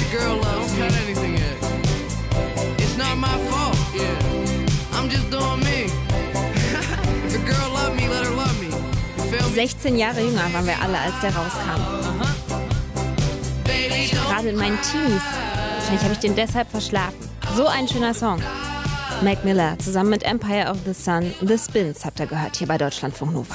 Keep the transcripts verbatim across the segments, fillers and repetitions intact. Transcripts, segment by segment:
a girl loves me. Don't cut anything yet. It's not my fault, yeah. I'm just doing me. If a girl love me, let her love me. You feel me? sechzehn Jahre jünger waren wir alle, als der rauskam. Gerade in meinen Teenies. Wahrscheinlich habe ich den deshalb verschlafen. So ein schöner Song. Mac Miller zusammen mit Empire of the Sun, The Spins habt ihr gehört hier bei Deutschlandfunk Nova.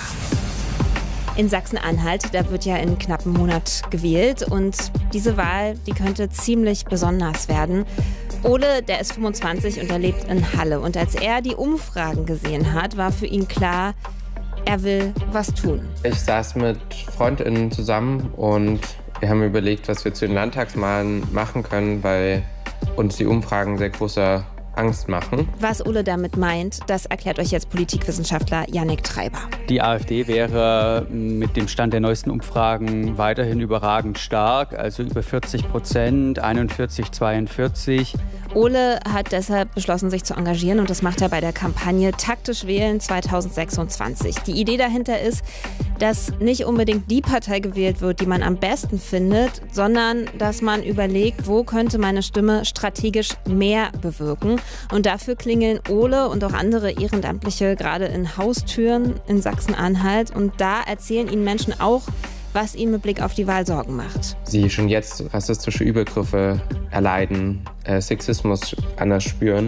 In Sachsen-Anhalt, da wird ja in knapp einem Monat gewählt und diese Wahl, die könnte ziemlich besonders werden. Ole, der ist fünfundzwanzig und er lebt in Halle und als er die Umfragen gesehen hat, war für ihn klar, er will was tun. Ich saß mit FreundInnen zusammen und wir haben überlegt, was wir zu den Landtagswahlen machen können, weil uns die Umfragen sehr große Angst machen. Was Ole damit meint, das erklärt euch jetzt Politikwissenschaftler Yannick Treiber. Die AfD wäre mit dem Stand der neuesten Umfragen weiterhin überragend stark, also über vierzig Prozent, einundvierzig, zweiundvierzig. Ole hat deshalb beschlossen, sich zu engagieren und das macht er bei der Kampagne Taktisch wählen zweitausendsechsundzwanzig. Die Idee dahinter ist, dass nicht unbedingt die Partei gewählt wird, die man am besten findet, sondern dass man überlegt, wo könnte meine Stimme strategisch mehr bewirken. Und dafür klingeln Ole und auch andere Ehrenamtliche gerade in Haustüren in Sachsen-Anhalt und da erzählen ihnen Menschen auch, was ihnen mit Blick auf die Wahl Sorgen macht. Sie schon jetzt rassistische Übergriffe erleiden, äh, Sexismus anders spüren,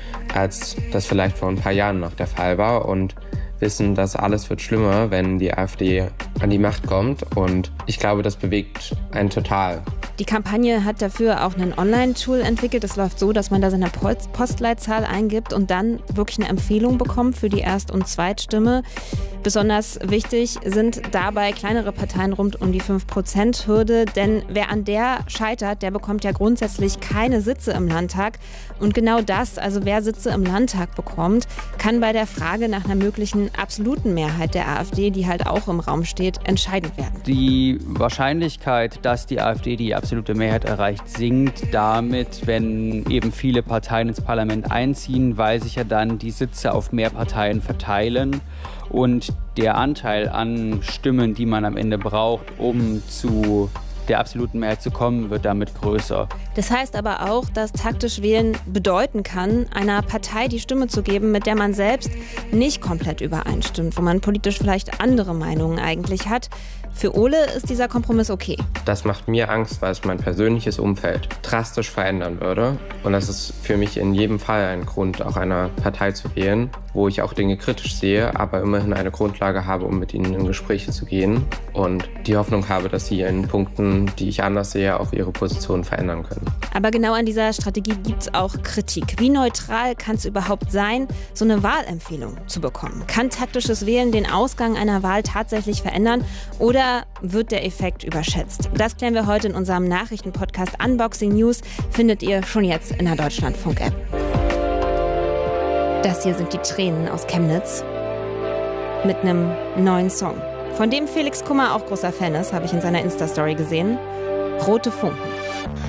als das vielleicht vor ein paar Jahren noch der Fall war und wissen, dass alles wird schlimmer, wenn die AfD an die Macht kommt und ich glaube, das bewegt einen total. Die Kampagne hat dafür auch ein Online-Tool entwickelt. Das läuft so, dass man da seine Postleitzahl eingibt und dann wirklich eine Empfehlung bekommt für die Erst- und Zweitstimme. Besonders wichtig sind dabei kleinere Parteien rund um die fünf Prozent Hürde, denn wer an der scheitert, der bekommt ja grundsätzlich keine Sitze im Landtag. Und genau das, also wer Sitze im Landtag bekommt, kann bei der Frage nach einer möglichen absoluten Mehrheit der AfD, die halt auch im Raum steht, entscheidend werden. Die Wahrscheinlichkeit, dass die AfD die absolute Mehrheit erreicht, sinkt damit, wenn eben viele Parteien ins Parlament einziehen, weil sich ja dann die Sitze auf mehr Parteien verteilen und der Anteil an Stimmen, die man am Ende braucht, um zu der absoluten Mehrheit zu kommen, wird damit größer. Das heißt aber auch, dass taktisch wählen bedeuten kann, einer Partei die Stimme zu geben, mit der man selbst nicht komplett übereinstimmt, wo man politisch vielleicht andere Meinungen eigentlich hat. Für Ole ist dieser Kompromiss okay. Das macht mir Angst, weil es mein persönliches Umfeld drastisch verändern würde. Und das ist für mich in jedem Fall ein Grund, auch einer Partei zu wählen, wo ich auch Dinge kritisch sehe, aber immerhin eine Grundlage habe, um mit ihnen in Gespräche zu gehen. Und die Hoffnung habe, dass sie in Punkten, die ich anders sehe, auch ihre Position verändern können. Aber genau an dieser Strategie gibt es auch Kritik. Wie neutral kann es überhaupt sein, so eine Wahlempfehlung zu bekommen? Kann taktisches Wählen den Ausgang einer Wahl tatsächlich verändern oder wird der Effekt überschätzt? Das klären wir heute in unserem Nachrichtenpodcast Unboxing News. Findet ihr schon jetzt in der Deutschlandfunk-App. Das hier sind die Tränen aus Chemnitz mit einem neuen Song. Von dem Felix Kummer auch großer Fan ist, habe ich in seiner Insta-Story gesehen. Rote Funken.